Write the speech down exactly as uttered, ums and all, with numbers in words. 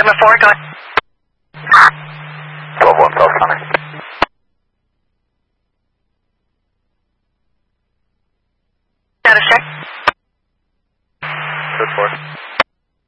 Lima four, go ahead. twelve one, South Center. Status check. Good four.